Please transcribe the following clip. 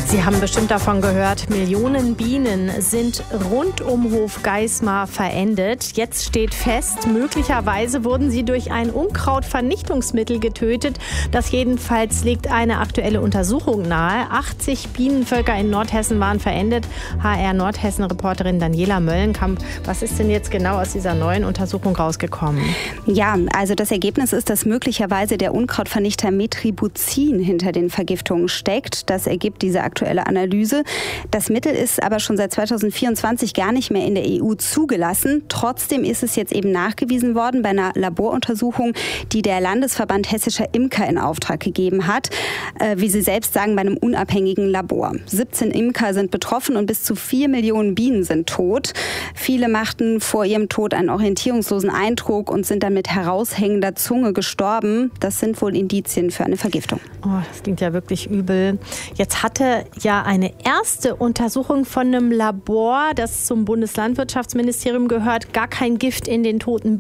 Sie haben bestimmt davon gehört, Millionen Bienen sind rund um Hof Geismar verendet. Jetzt steht fest, möglicherweise wurden sie durch ein Unkrautvernichtungsmittel getötet. Das jedenfalls legt eine aktuelle Untersuchung nahe. 80 Bienenvölker in Nordhessen waren verendet. HR Nordhessen-Reporterin Daniela Möllenkamp, was ist denn jetzt genau aus dieser neuen Untersuchung rausgekommen? Ja, also das Ergebnis ist, dass möglicherweise der Unkrautvernichter Metribuzin hinter den Vergiftungen steckt. Das ergibt diese aktuelle Analyse. Das Mittel ist aber schon seit 2024 gar nicht mehr in der EU zugelassen. Trotzdem ist es jetzt eben nachgewiesen worden bei einer Laboruntersuchung, die der Landesverband Hessischer Imker in Auftrag gegeben hat. Wie sie selbst sagen, bei einem unabhängigen Labor. 17 Imker sind betroffen und bis zu 4 Millionen Bienen sind tot. Viele machten vor ihrem Tod einen orientierungslosen Eindruck und sind dann mit heraushängender Zunge gestorben. Das sind wohl Indizien für eine Vergiftung. Oh, das klingt ja wirklich übel. Jetzt hatte ja eine erste Untersuchung von einem Labor, das zum Bundeslandwirtschaftsministerium gehört, gar kein Gift in den toten Bienen